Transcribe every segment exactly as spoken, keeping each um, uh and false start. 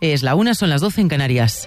Es la una, son las doce en Canarias.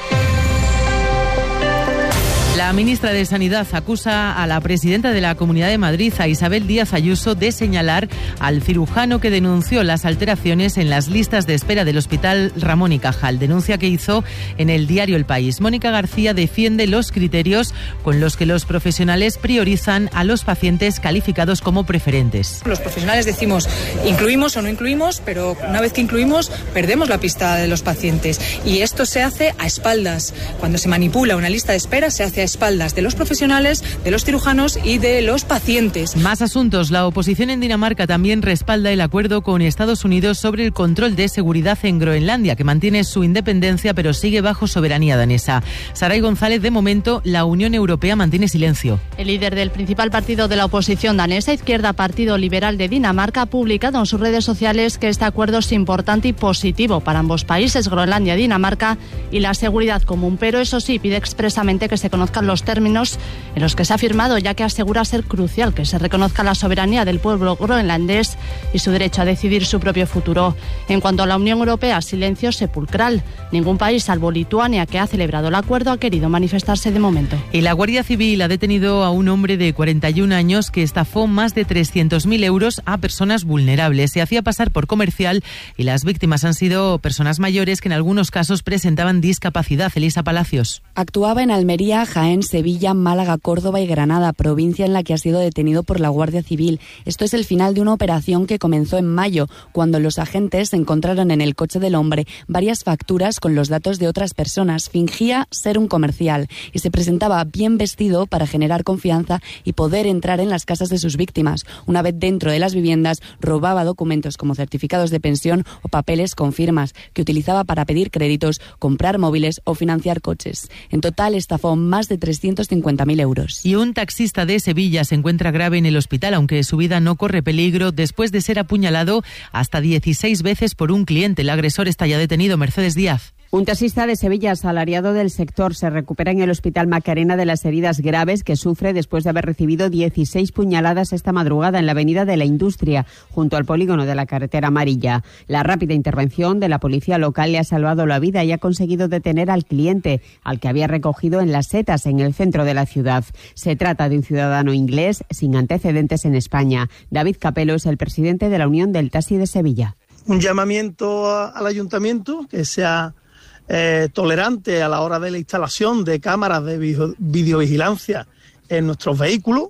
La ministra de Sanidad acusa a la presidenta de la Comunidad de Madrid, a Isabel Díaz Ayuso, de señalar al cirujano que denunció las alteraciones en las listas de espera del Hospital Ramón y Cajal. Denuncia que hizo en el diario El País. Mónica García defiende los criterios con los que los profesionales priorizan a los pacientes calificados como preferentes. Los profesionales decimos incluimos o no incluimos, pero una vez que incluimos perdemos la pista de los pacientes. Y esto se hace a espaldas. Cuando se manipula una lista de espera se hace a espaldas de los profesionales, de los cirujanos y de los pacientes. Más asuntos. La oposición en Dinamarca también respalda el acuerdo con Estados Unidos sobre el control de seguridad en Groenlandia, que mantiene su independencia pero sigue bajo soberanía danesa. Saray González, de momento, la Unión Europea mantiene silencio. El líder del principal partido de la oposición danesa, Izquierda Partido Liberal de Dinamarca, ha publicado en sus redes sociales que este acuerdo es importante y positivo para ambos países, Groenlandia y Dinamarca, y la seguridad común, pero eso sí, pide expresamente que se conozcan los términos en los que se ha firmado, ya que asegura ser crucial que se reconozca la soberanía del pueblo groenlandés y su derecho a decidir su propio futuro. En cuanto a la Unión Europea, silencio sepulcral. Ningún país, salvo Lituania, que ha celebrado el acuerdo, ha querido manifestarse de momento. Y la Guardia Civil ha detenido a un hombre de cuarenta y un años que estafó más de trescientos mil euros a personas vulnerables. Se hacía pasar por comercial y las víctimas han sido personas mayores que en algunos casos presentaban discapacidad. Elisa Palacios. Actuaba en Almería, Jaén, Sevilla, Málaga, Córdoba y Granada, provincia en la que ha sido detenido por la Guardia Civil. Esto es el final de una operación que comenzó en mayo, cuando los agentes encontraron en el coche del hombre varias facturas con los datos de otras personas. Fingía ser un comercial y se presentaba bien vestido para generar confianza y poder entrar en las casas de sus víctimas. Una vez dentro de las viviendas, robaba documentos como certificados de pensión o papeles con firmas, que utilizaba para pedir créditos, comprar móviles o financiar coches. En total, estafó más de trescientos cincuenta mil euros. Y un taxista de Sevilla se encuentra grave en el hospital, aunque su vida no corre peligro, después de ser apuñalado hasta dieciséis veces por un cliente. El agresor está ya detenido. Mercedes Díaz. Un taxista de Sevilla, asalariado del sector, se recupera en el Hospital Macarena de las heridas graves que sufre después de haber recibido dieciséis puñaladas esta madrugada en la Avenida de la Industria, junto al polígono de la carretera amarilla. La rápida intervención de la policía local le ha salvado la vida y ha conseguido detener al cliente, al que había recogido en Las Setas, en el centro de la ciudad. Se trata de un ciudadano inglés sin antecedentes en España. David Capello es el presidente de la Unión del Taxi de Sevilla. Un llamamiento al ayuntamiento que sea Eh, tolerante a la hora de la instalación de cámaras de video, videovigilancia en nuestros vehículos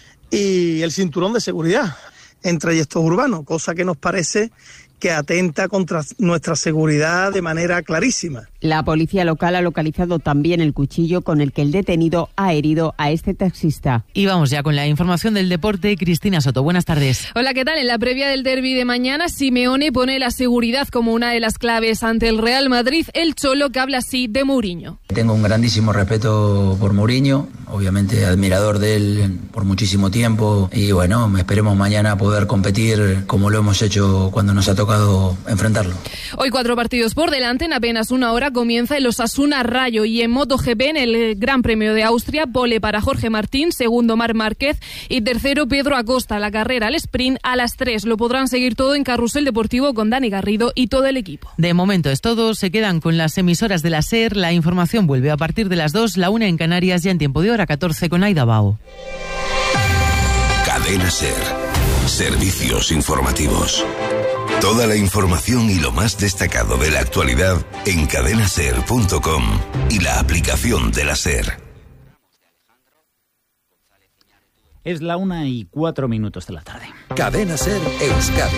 y el cinturón de seguridad en trayectos urbanos, cosa que nos parece que atenta contra nuestra seguridad de manera clarísima. La policía local ha localizado también el cuchillo con el que el detenido ha herido a este taxista. Y vamos ya con la información del deporte. Cristina Soto, buenas tardes. Hola, ¿qué tal? En la previa del derbi de mañana, Simeone pone la seguridad como una de las claves ante el Real Madrid. El Cholo, que habla así de Mourinho. Tengo un grandísimo respeto por Mourinho, obviamente admirador de él por muchísimo tiempo, y bueno, esperemos mañana poder competir como lo hemos hecho cuando nos ha tocado enfrentarlo. Hoy cuatro partidos por delante. En apenas una hora comienza el Osasuna Rayo, y en MotoGP, en el Gran Premio de Austria, pole para Jorge Martín, segundo Marc Márquez y tercero Pedro Acosta. La carrera al sprint a las tres. Lo podrán seguir todo en Carrusel Deportivo con Dani Garrido y todo el equipo. De momento es todo. Se quedan con las emisoras de la SER. La información vuelve a partir de las dos, la una en Canarias, ya en tiempo de hora catorce con Aida Bao. Cadena SER. Servicios informativos. Toda la información y lo más destacado de la actualidad en cadena ser punto com y la aplicación de la SER. Es la una y cuatro minutos de la tarde. Cadena SER Euskadi.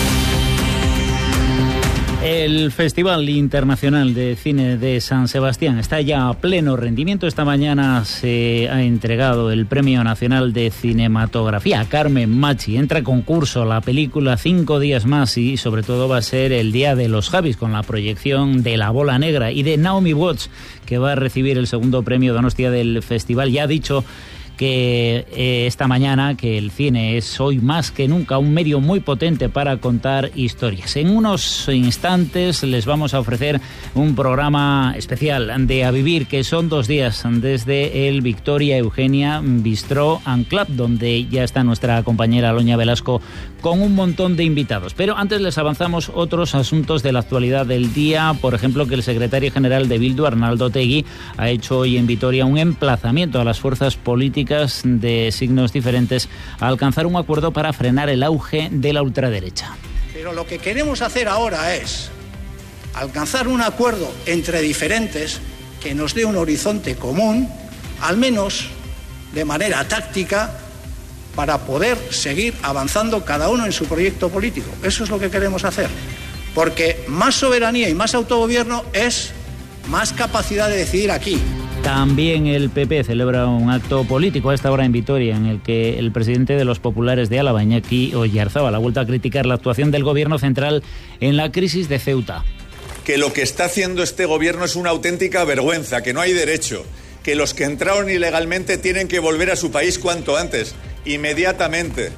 El Festival Internacional de Cine de San Sebastián está ya a pleno rendimiento. Esta mañana se ha entregado el Premio Nacional de Cinematografía a Carmen Machi. Entra a concurso la película Cinco días más, y sobre todo va a ser el Día de los Javis, con la proyección de La Bola Negra y de Naomi Watts, que va a recibir el segundo premio Donostia del festival. Ya ha dicho que eh, esta mañana que el cine es hoy más que nunca un medio muy potente para contar historias. En unos instantes les vamos a ofrecer un programa especial de A Vivir, que son dos días desde el Victoria Eugenia Bistro and Club, donde ya está nuestra compañera Aloña Velasco con un montón de invitados. Pero antes les avanzamos otros asuntos de la actualidad del día. Por ejemplo, que el secretario general de Bildu, Arnaldo Otegi, ha hecho hoy en Vitoria un emplazamiento a las fuerzas políticas de signos diferentes a alcanzar un acuerdo para frenar el auge de la ultraderecha. Pero lo que queremos hacer ahora es alcanzar un acuerdo entre diferentes que nos dé un horizonte común, al menos de manera táctica, para poder seguir avanzando cada uno en su proyecto político. Eso es lo que queremos hacer. Porque más soberanía y más autogobierno es más capacidad de decidir aquí. También el P P celebra un acto político a esta hora en Vitoria, en el que el presidente de los populares de Álava, Iñaki Oyarzábal, ha vuelto a criticar la actuación del gobierno central en la crisis de Ceuta. Que lo que está haciendo este gobierno es una auténtica vergüenza, que no hay derecho, que los que entraron ilegalmente tienen que volver a su país cuanto antes, inmediatamente,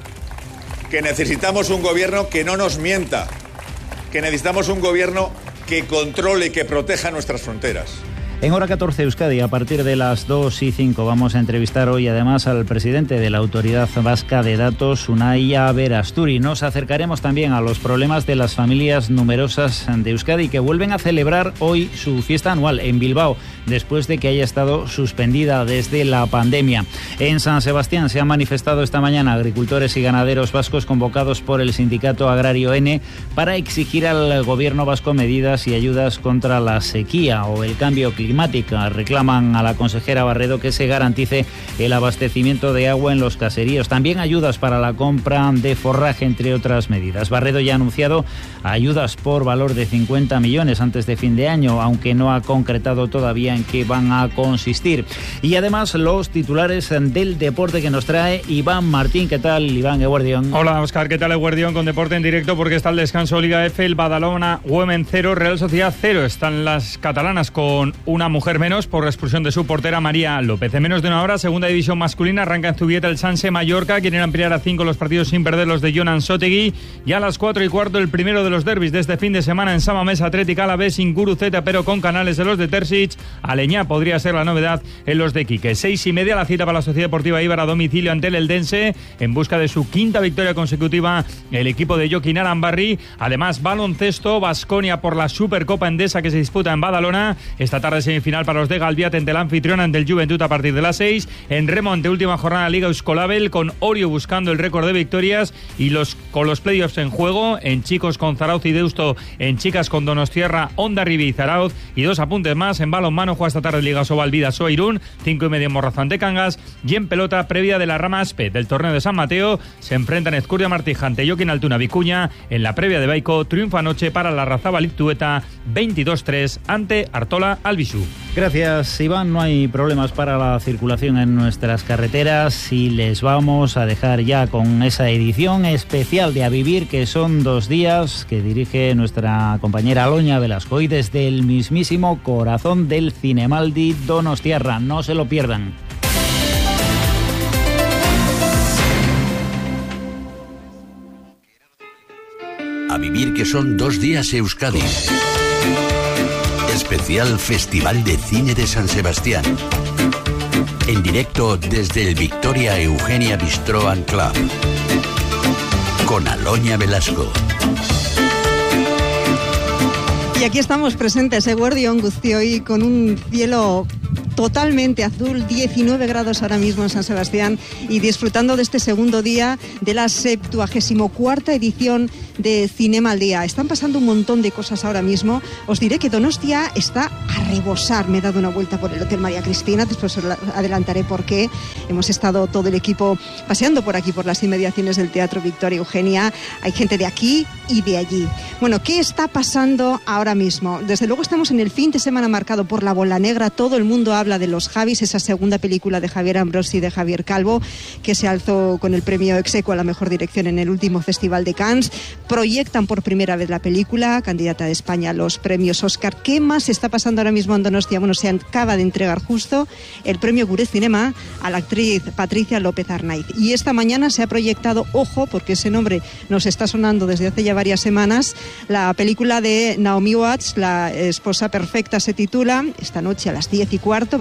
que necesitamos un gobierno que no nos mienta, que necesitamos un gobierno que controle y que proteja nuestras fronteras. En Hora catorce Euskadi, a partir de las dos y cinco, vamos a entrevistar hoy además al presidente de la Autoridad Vasca de Datos, Unai Aberasturi. Nos acercaremos también a los problemas de las familias numerosas de Euskadi, que vuelven a celebrar hoy su fiesta anual en Bilbao, después de que haya estado suspendida desde la pandemia. En San Sebastián se han manifestado esta mañana agricultores y ganaderos vascos convocados por el sindicato agrario N para exigir al gobierno vasco medidas y ayudas contra la sequía o el cambio climático. Climática. Reclaman a la consejera Barredo que se garantice el abastecimiento de agua en los caseríos. También ayudas para la compra de forraje, entre otras medidas. Barredo ya ha anunciado ayudas por valor de cincuenta millones antes de fin de año, aunque no ha concretado todavía en qué van a consistir. Y además los titulares del deporte que nos trae Iván Martín. ¿Qué tal, Iván Eguardión? Hola, Óscar. ¿Qué tal, Eguardión? Con deporte en directo, porque está el descanso Liga F, el Badalona Women cero, Real Sociedad cero. Están las catalanas con un una mujer menos por la expulsión de su portera María López. En menos de una hora, segunda división masculina, arranca en Zubieta el Sanse Mallorca. Quieren ampliar a cinco los partidos sin perder los de Jonan Sotegui. Ya a las cuatro y cuarto, el primero de los derbis de este fin de semana en Samamés, Atlética Alavés, sin Guruceta, pero con Canales de los de Terzic. Aleñá podría ser la novedad en los de Quique. Seis y media, la cita para la Sociedad Deportiva Eibar a domicilio ante el Eldense, en busca de su quinta victoria consecutiva el equipo de Joaquín Arambarri. Además, baloncesto, Baskonia por la Supercopa Endesa que se disputa en Badalona. Esta tarde semifinal para los de Galviat ante el anfitrión, ante el Juventud a partir de las seis. En remo, ante última jornada Liga Euskolabel, con Orio buscando el récord de victorias y los con los playoffs en juego. En chicos con Zarauz y Deusto, en chicas con Donostiarra, Hondarribia y Zarauz. Y dos apuntes más: en balonmano juega esta tarde Liga Sobal Vidasoa Irún, cinco y media en Morrazán de Cangas. Y en pelota, previa de la rama Aspe del torneo de San Mateo, se enfrentan Ezcurdia Martija ante Joaquín Altuna Vicuña. En la previa de Baico, triunfa anoche para la Razabal Itueta veintidós tres ante Artola Albisu. Gracias, Iván. No hay problemas para la circulación en nuestras carreteras y les vamos a dejar ya con esa edición especial de A Vivir, que son dos días, que dirige nuestra compañera Aloña Velasco, y desde el mismísimo corazón del Cinemaldi Donostiarra. No se lo pierdan. A Vivir, que son dos días Euskadi. Especial Festival de Cine de San Sebastián. En directo desde el Victoria Eugenia Bistro and Club. Con Aloña Velasco. Y aquí estamos presentes, Eguerdión Guztioi, con un cielo totalmente azul, diecinueve grados ahora mismo en San Sebastián, y disfrutando de este segundo día de la septuagésimo cuarta edición de Cinema al Día. Están pasando un montón de cosas ahora mismo. Os diré que Donostia está a rebosar. Me he dado una vuelta por el Hotel María Cristina, después os adelantaré por qué. Hemos estado todo el equipo paseando por aquí, por las inmediaciones del Teatro Victoria Eugenia. Hay gente de aquí y de allí. Bueno, ¿qué está pasando ahora mismo? Desde luego estamos en el fin de semana marcado por la bola negra. Todo el mundo habla habla de Los Javis, esa segunda película de Javier Ambrosi y de Javier Calvo, que se alzó con el premio ex aequo a la mejor dirección en el último Festival de Cannes. Proyectan por primera vez la película, candidata de España a los premios Oscar. ¿Qué más está pasando ahora mismo en Donostia? Bueno, se acaba de entregar justo el premio Gure Cinema a la actriz Patricia López Arnaiz. Y esta mañana se ha proyectado, ojo, porque ese nombre nos está sonando desde hace ya varias semanas, la película de Naomi Watts, La esposa perfecta se titula, esta noche a las diez y cuarto.